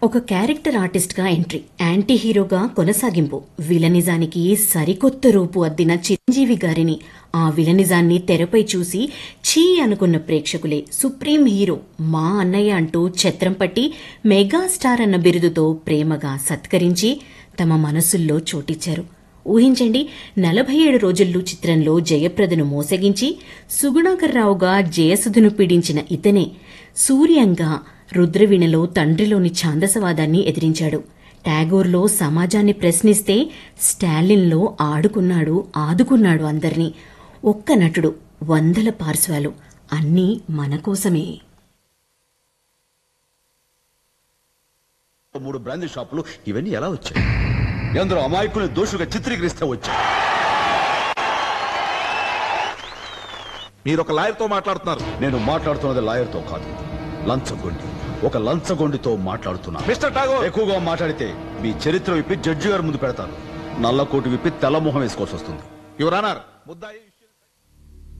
ఒక character artist గా entry, anti హీరోగా కొనసాగింపు, విలనిజానికి సరికొత్త రూపు అద్దిన చిరంజీవి గారిని, ఆ విలనిజాన్ని తెరపై చూసి ఛీ అనుకున్న ప్రేక్షకులే సుప్రీం హీరో మా అన్నయ్య అంటూ ఛత్రం పట్టి మెగాస్టార్ అన్న బిరుదుతో ప్రేమగా సత్కరించి తమ మనసుల్లో చోటిచ్చారు. ఊహించండి, 47 రోజుల్లో చిత్రంలో జయప్రదను మోసగించి సుగుణాకర్రావుగా జయసుధను పీడించిన ఇతనే సూర్యంగా రుద్రవీణలో తండ్రిలోని ఛాందసవాదాన్ని ఎదిరించాడు. టాగోర్లో సమాజాన్ని ప్రశ్నిస్తే స్టాలిన్లో ఆదుకున్నాడు అందర్నీ. ఒక్క నటుడు, 100 పార్శ్వాలు, అన్నీ మన కోసమే. 3 బ్రాందీ షాపులు ఇవన్నీ ఎలా వచ్చాయి? ఎందరో అమాయకుల్ని దోషులుగా చిత్రీకరిస్తే వచ్చాయి. మీరు ఒక లాయర్తో మాట్లాడుతున్నారు. నేను మాట్లాడుతున్నది లాయర్తో కాదు, లంచగొండి. ఒక లంచగొండితో మాట్లాడుతున్నా. మిస్టర్ ఠాగూర్, ఎక్కువగా మాట్లాడితే మీ చరిత్ర విప్పి జడ్జి గారి ముందు పెడతాను. నల్ల కోటు విప్పి తెల్లమొహం వేసుకోవాల్సి వస్తుంది. యువర్ ఆనర్, ముద్దాయి